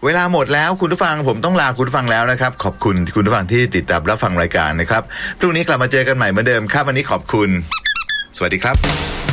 เวลาหมดแล้วคุณผู้ฟังผมต้องลาคุณผู้ฟังแล้วนะครับขอบคุณคุณผู้ฟังที่ติดตามรับฟังรายการนะครับพรุ่งนี้กลับมาเจอกันใหม่เหมือนเดิมครับวันนี้ขอบคุณสวัสดีครับ